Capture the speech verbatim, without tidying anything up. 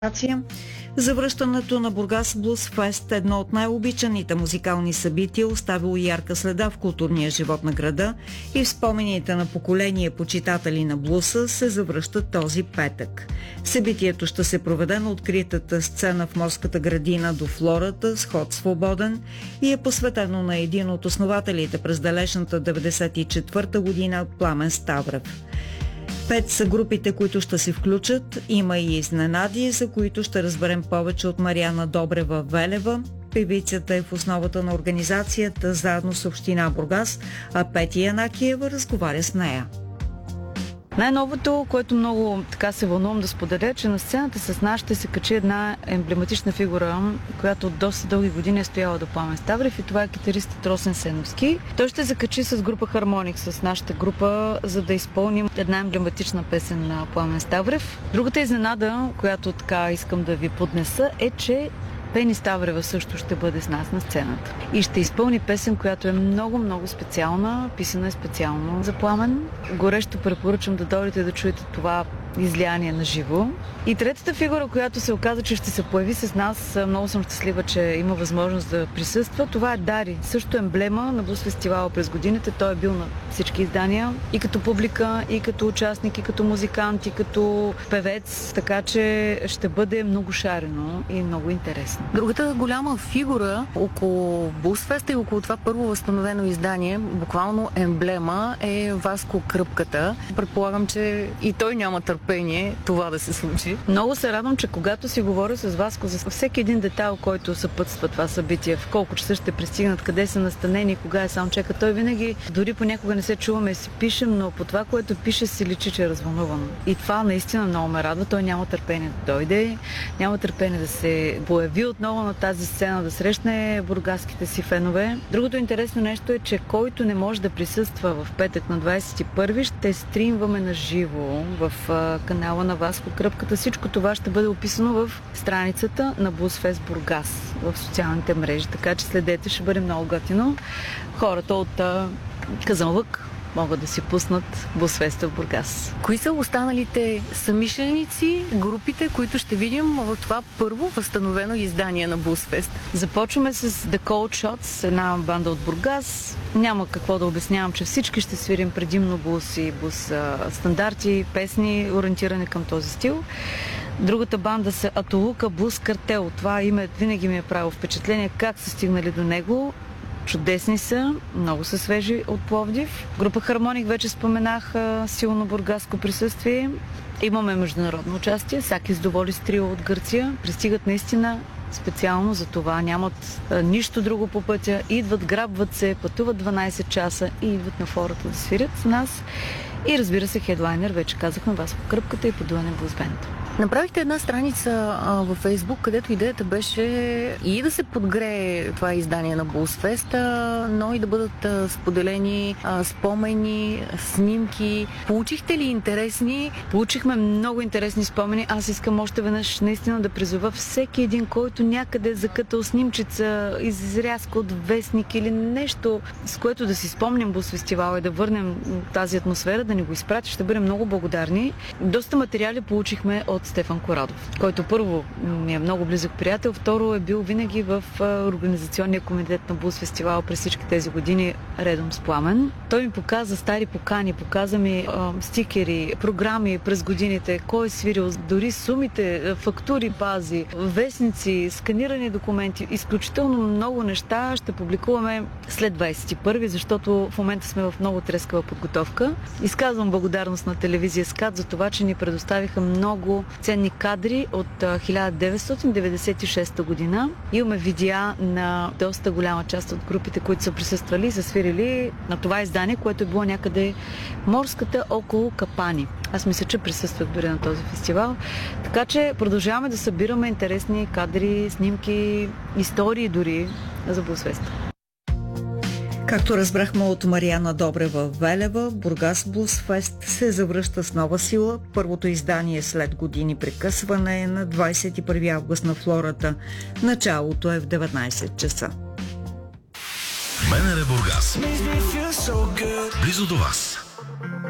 Завръщането на Бургас Блуз Фест, едно от най-обичаните музикални събития, оставило ярка следа в културния живот на града и в спомените на поколения почитатели на блуса, се завръща този петък. Събитието ще се проведе на откритата сцена в морската градина до Флората с ход свободен и е посветено на един от основателите през далечната деветдесет и четвърта година, Пламен Ставрев. Пет са групите, които ще се включат. Има и изненади, за които ще разберем повече от Мариана Добрева-Велева. Певицата е в основата на организацията заедно с община Бургас, а Пети Янакиева разговаря с нея. Най-новото, което много така се вълнувам да споделя, че на сцената с нас ще се качи една емблематична фигура, която от доста дълги години е стояла до Пламен Ставрев, и това е китаристът Росен Сеновски. Той ще се качи с група Хармоник, с нашата група, за да изпълним една емблематична песен на Пламен Ставрев. Другата изненада, която така искам да ви поднеса, е, че Пени Ставрева също ще бъде с нас на сцената. И ще изпълни песен, която е много-много специална, писана е специално за Пламен. Горещо препоръчвам да дойдете да чуете това излияние на живо. И третата фигура, която се оказа, че ще се появи с нас, много съм щастлива, че има възможност да присъства. Това е Дари, също емблема на Блуз фестивала през годините. Той е бил на всички издания, и като публика, и като участник, и като музикант, и като певец, така че ще бъде много шарено и много интересно. Другата голяма фигура около Блуз феста и около това първо възстановено издание, буквално емблема, е Васко Кръпката. Предполагам, че и той няма търпение това да се случи. Много се радвам, че когато си говоря с Васко за всеки един детайл, който съпътства това събитие, в колко часа ще пристигнат, къде са настанени, кога е саундчека, той винаги, дори понякога не се чуваме, си пишем, но по това, което пише, си личи, че е развълнуван. И това наистина много ме радва. Той няма търпение да дойде, няма търпение да се появи отново на тази сцена, да срещне бургаските си фенове. Другото интересно нещо е, че който не може да присъства в петък на двадесет и първи, ще стримваме на живо в канала на Васко Кръпката. Всичко това ще бъде описано в страницата на Блузфест Бургас в социалните мрежи, така че следете, ще бъде много готино. Хората от Казанлък могат да си пуснат Блузфеста в Бургас. Кои са останалите самишленици, групите, които ще видим в това първо възстановено издание на Блузфест? Започваме с The Cold Shots, една банда от Бургас. Няма какво да обяснявам, че всички ще свирим предимно блуз и блуз стандарти, песни, ориентирани към този стил. Другата банда са Атолука Блуз Картел. Това име винаги ми е правило впечатление как са стигнали до него. Чудесни са, много са свежи от Пловдив. Група Хармоник вече споменах, силно бургаско присъствие. Имаме международно участие. Сакис Доволис трио от Гърция. Пристигат наистина специално за това. Нямат а, нищо друго по пътя. Идват, грабват се, пътуват дванадесет часа и идват на фората да свирят с нас. И разбира се, хедлайнер, вече казахме, Васко Кръпката и Подуяне Блуз Бенд. Направихте една страница а, във Фейсбук, където идеята беше и да се подгрее това издание на Блуз Феста, но и да бъдат а, споделени а, спомени, снимки. Получихте ли интересни? Получихме много интересни спомени. Аз искам още веднъж наистина да призова всеки един, който някъде е закътал снимчица, изрязка от вестник или нещо, с което да си спомним Блуз фестивала и да върнем тази атмосфера, да ни го изпрати. Ще бъдем много благодарни. Доста материали получихме от Стефан Корадов, който първо ми е много близък приятел, второ е бил винаги в организационния комитет на Блуз фестивал през всички тези години, редом с Пламен. Той ми показа стари покани, показа ми а, стикери, програми през годините, кой е свирил, дори сумите, фактури пази, вестници, сканирани документи, изключително много неща ще публикуваме след двадесет и първи, защото в момента сме в много трескава подготовка. Изказвам благодарност на телевизия СКАТ за това, че ни предоставиха много ценни кадри от хиляда деветстотин деветдесет и шеста година. Имаме видеа на доста голяма част от групите, които са присъствали и са свирили на това издание, което е било някъде морската около Капани. Аз мисля, че присъствах дори на този фестивал. Така че продължаваме да събираме интересни кадри, снимки, истории дори за Блузфеста. Както разбрахме от Мариана Добрева-Велева, Бургас Блуз Фест се завръща с нова сила. Първото издание след години прекъсване е на двадесет и първи август на Флората. Началото е в деветнадесет часа. БНР Бургас. Близо до вас.